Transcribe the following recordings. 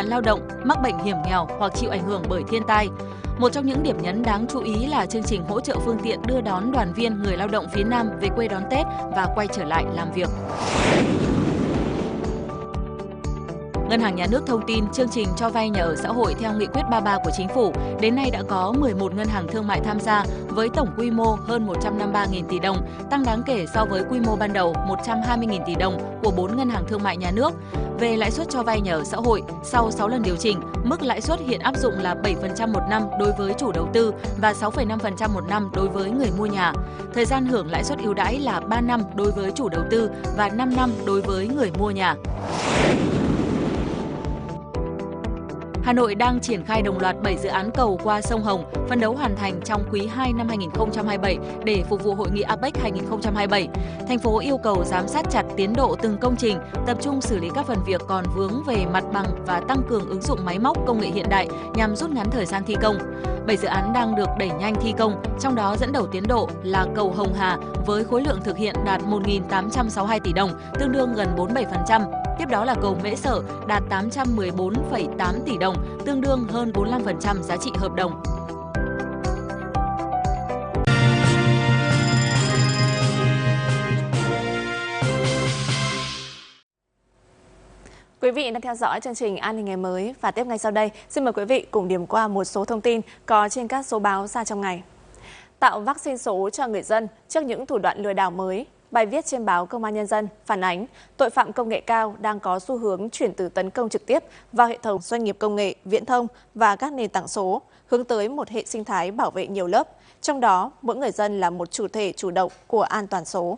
lao động, mắc bệnh hiểm nghèo hoặc chịu ảnh hưởng bởi thiên tai. Một trong những điểm nhấn đáng chú ý là chương trình hỗ trợ phương tiện đưa đón đoàn viên người lao động phía Nam về quê đón Tết và quay trở lại làm việc. Ngân hàng Nhà nước thông tin chương trình cho vay nhà ở xã hội theo nghị quyết 33 của Chính phủ, đến nay đã có 11 ngân hàng thương mại tham gia với tổng quy mô hơn 153.000 tỷ đồng, tăng đáng kể so với quy mô ban đầu 120.000 tỷ đồng của 4 ngân hàng thương mại nhà nước. Về lãi suất cho vay nhà ở xã hội, sau 6 lần điều chỉnh, mức lãi suất hiện áp dụng là 7% một năm đối với chủ đầu tư và 6,5% một năm đối với người mua nhà. Thời gian hưởng lãi suất ưu đãi là 3 năm đối với chủ đầu tư và 5 năm đối với người mua nhà. Hà Nội đang triển khai đồng loạt 7 dự án cầu qua sông Hồng, phấn đấu hoàn thành trong quý 2 năm 2027 để phục vụ hội nghị APEC 2027. Thành phố yêu cầu giám sát chặt tiến độ từng công trình, tập trung xử lý các phần việc còn vướng về mặt bằng và tăng cường ứng dụng máy móc công nghệ hiện đại nhằm rút ngắn thời gian thi công. 7 dự án đang được đẩy nhanh thi công, trong đó dẫn đầu tiến độ là cầu Hồng Hà với khối lượng thực hiện đạt 1.862 tỷ đồng, tương đương gần 47%. Tiếp đó là cầu Mễ Sở đạt 814,8 tỷ đồng, tương đương hơn 45% giá trị hợp đồng. Quý vị đang theo dõi chương trình An ninh ngày mới và tiếp ngay sau đây, xin mời quý vị cùng điểm qua một số thông tin có trên các số báo ra trong ngày. Tạo vaccine số cho người dân trước những thủ đoạn lừa đảo mới. Bài viết trên báo Công an Nhân dân phản ánh tội phạm công nghệ cao đang có xu hướng chuyển từ tấn công trực tiếp vào hệ thống doanh nghiệp công nghệ, viễn thông và các nền tảng số, hướng tới một hệ sinh thái bảo vệ nhiều lớp, trong đó mỗi người dân là một chủ thể chủ động của an toàn số.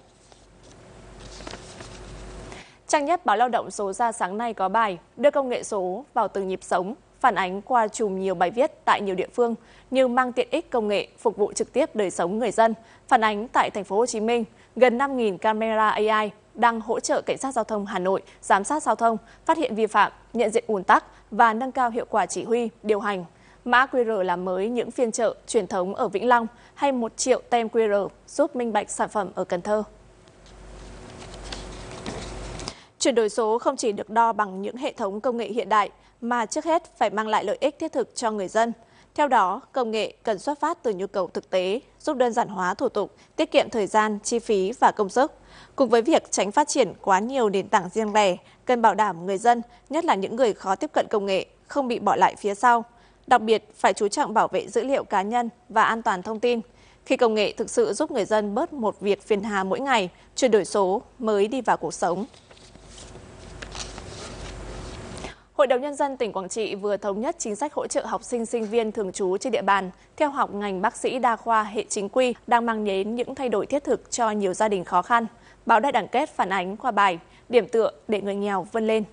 Trang nhất báo Lao động số ra sáng nay có bài đưa công nghệ số vào từng nhịp sống, phản ánh qua chùm nhiều bài viết tại nhiều địa phương như mang tiện ích công nghệ phục vụ trực tiếp đời sống người dân. Phản ánh tại thành phố Hồ Chí Minh, gần 5.000 camera AI đang hỗ trợ cảnh sát giao thông Hà Nội giám sát giao thông, phát hiện vi phạm, nhận diện ùn tắc và nâng cao hiệu quả chỉ huy, điều hành. Mã QR làm mới những phiên chợ truyền thống ở Vĩnh Long hay 1 triệu tem QR giúp minh bạch sản phẩm ở Cần Thơ. Chuyển đổi số không chỉ được đo bằng những hệ thống công nghệ hiện đại, mà trước hết phải mang lại lợi ích thiết thực cho người dân. Theo đó, công nghệ cần xuất phát từ nhu cầu thực tế, giúp đơn giản hóa thủ tục, tiết kiệm thời gian, chi phí và công sức. Cùng với việc tránh phát triển quá nhiều nền tảng riêng lẻ, cần bảo đảm người dân, nhất là những người khó tiếp cận công nghệ, không bị bỏ lại phía sau. Đặc biệt, phải chú trọng bảo vệ dữ liệu cá nhân và an toàn thông tin. Khi công nghệ thực sự giúp người dân bớt một việc phiền hà mỗi ngày, chuyển đổi số mới đi vào cuộc sống. Hội đồng Nhân dân tỉnh Quảng Trị vừa thống nhất chính sách hỗ trợ học sinh sinh viên thường trú trên địa bàn theo học ngành bác sĩ đa khoa hệ chính quy đang mang đến những thay đổi thiết thực cho nhiều gia đình khó khăn. Báo Đại Đoàn Kết phản ánh qua bài điểm tựa để người nghèo vươn lên.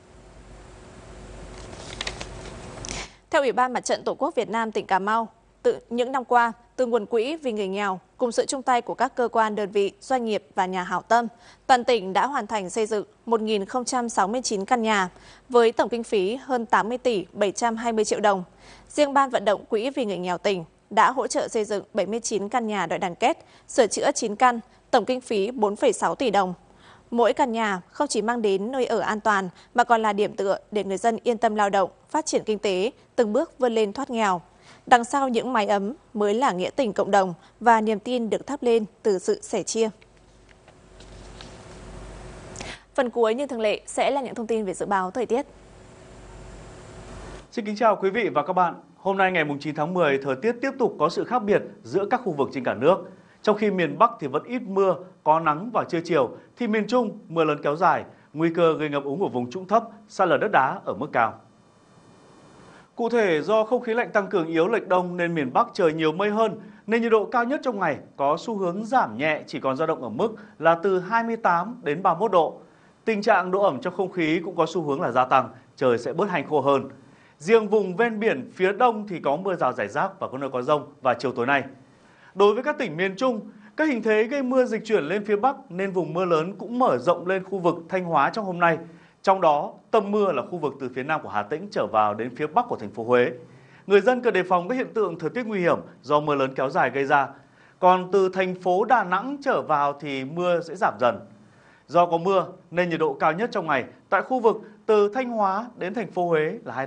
Theo Ủy ban Mặt trận Tổ quốc Việt Nam tỉnh Cà Mau, những năm qua, từ nguồn quỹ vì người nghèo cùng sự chung tay của các cơ quan, đơn vị, doanh nghiệp và nhà hảo tâm, toàn tỉnh đã hoàn thành xây dựng 1.069 căn nhà với tổng kinh phí hơn 80 tỷ 720 triệu đồng. Riêng Ban vận động Quỹ vì người nghèo tỉnh đã hỗ trợ xây dựng 79 căn nhà đại đoàn kết, sửa chữa 9 căn, tổng kinh phí 4,6 tỷ đồng. Mỗi căn nhà không chỉ mang đến nơi ở an toàn mà còn là điểm tựa để người dân yên tâm lao động, phát triển kinh tế, từng bước vươn lên thoát nghèo. Đằng sau những mái ấm mới là nghĩa tình cộng đồng và niềm tin được thắp lên từ sự sẻ chia. Phần cuối như thường lệ sẽ là những thông tin về dự báo thời tiết. Xin kính chào quý vị và các bạn. Hôm nay ngày 9 tháng 10, thời tiết tiếp tục có sự khác biệt giữa các khu vực trên cả nước. Trong khi miền Bắc thì vẫn ít mưa, có nắng vào trưa chiều, thì miền Trung mưa lớn kéo dài, nguy cơ gây ngập úng ở vùng trũng thấp, sạt lở đất đá ở mức cao. Cụ thể, do không khí lạnh tăng cường yếu lệch đông nên miền Bắc trời nhiều mây hơn, nên nhiệt độ cao nhất trong ngày có xu hướng giảm nhẹ, chỉ còn dao động ở mức là từ 28 đến 31 độ. Tình trạng độ ẩm trong không khí cũng có xu hướng là gia tăng, trời sẽ bớt hanh khô hơn. Riêng vùng ven biển phía đông thì có mưa rào rải rác và có nơi có dông vào chiều tối nay. Đối với các tỉnh miền Trung, các hình thế gây mưa dịch chuyển lên phía Bắc nên vùng mưa lớn cũng mở rộng lên khu vực Thanh Hóa trong hôm nay. Trong đó, tâm mưa là khu vực từ phía nam của Hà Tĩnh trở vào đến phía bắc của thành phố Huế. Người dân cần đề phòng các hiện tượng thời tiết nguy hiểm do mưa lớn kéo dài gây ra. Còn từ thành phố Đà Nẵng trở vào thì mưa sẽ giảm dần. Do có mưa nên nhiệt độ cao nhất trong ngày tại khu vực từ Thanh Hóa đến thành phố Huế là